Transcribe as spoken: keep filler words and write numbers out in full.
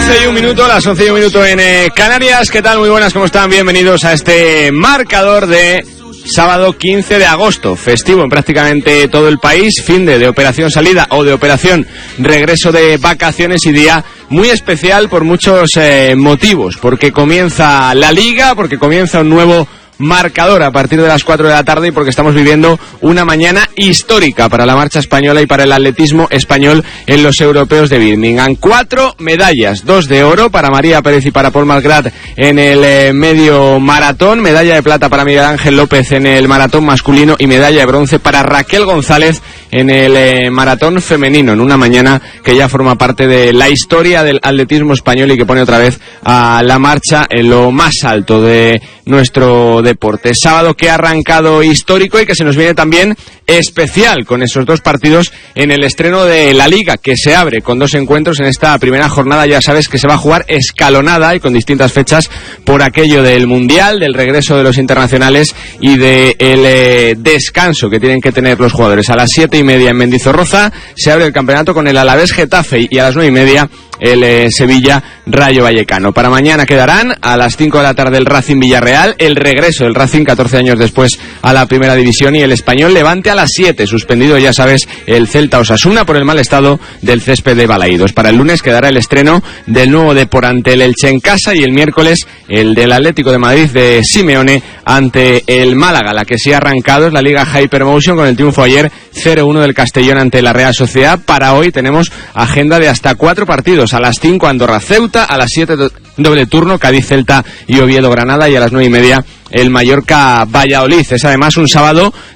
once y un minuto, las once y un minuto en eh, Canarias. ¿Qué tal? Muy buenas, ¿cómo están? Bienvenidos a este marcador de sábado quince de agosto, festivo en prácticamente todo el país, fin de, de operación salida o de operación regreso de vacaciones y día muy especial por muchos eh, motivos, porque comienza la Liga, porque comienza un nuevo marcador a partir de las cuatro de la tarde y porque estamos viviendo una mañana histórica para la marcha española y para el atletismo español en los europeos de Birmingham. Cuatro medallas, dos de oro para María Pérez y para Paul Margrat en el eh, medio maratón, medalla de plata para Miguel Ángel López en el maratón masculino y medalla de bronce para Raquel González en el eh, maratón femenino, en una mañana que ya forma parte de la historia del atletismo español y que pone otra vez a la marcha en lo más alto de nuestro deporte. Sábado que ha arrancado histórico y que se nos viene también especial con esos dos partidos en el estreno de la Liga, que se abre con dos encuentros en esta primera jornada. Ya sabes que se va a jugar escalonada y con distintas fechas por aquello del Mundial, del regreso de los internacionales y del eh, descanso que tienen que tener los jugadores. A las siete y media en Mendizorroza se abre el campeonato con el Alavés Getafe y a las nueve y media el eh, Sevilla Rayo Vallecano. Para mañana quedarán a las cinco de la tarde el Racing Villarreal, el regreso del Racing catorce años después a la primera división y el Español Levante a las siete, suspendido ya sabes el Celta Osasuna por el mal estado del césped de Balaídos. Para el lunes quedará el estreno del nuevo Depor ante el Elche en casa y el miércoles el del Atlético de Madrid de Simeone ante el Málaga. La que sí ha arrancado es la Liga Hypermotion con el triunfo ayer cero uno del Castellón ante la Real Sociedad. Para hoy tenemos agenda de hasta cuatro partidos. A las cinco Andorra Ceuta, a las siete doble turno Cádiz Celta y Oviedo Granada y a las nueve y media el Mallorca Valladolid. Es además un sábado